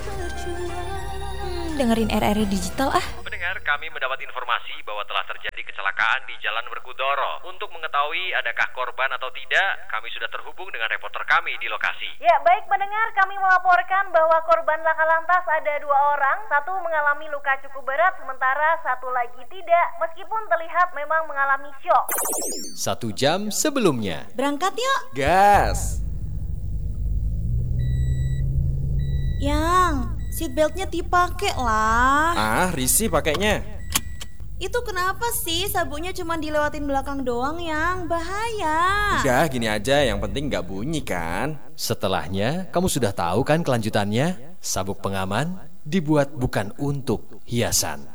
Dengerin RRI Digital ah. Pendengar, kami mendapat informasi bahwa telah terjadi kecelakaan di Jalan Werkudara. Untuk mengetahui adakah korban atau tidak, kami sudah terhubung dengan reporter kami di lokasi. Ya, baik pendengar, kami melaporkan bahwa korban laka lantas ada 2 orang. Satu mengalami luka cukup berat, sementara satu lagi tidak, meskipun terlihat memang mengalami syok. 1 jam sebelumnya. Berangkat yuk. Gas. Yang, seatbeltnya dipakai lah. Ah, risih pakainya. Itu kenapa sih sabuknya cuma dilewatin belakang doang yang bahaya? Udah gini aja, yang penting gak bunyi kan. Setelahnya, kamu sudah tahu kan kelanjutannya? Sabuk pengaman dibuat bukan untuk hiasan.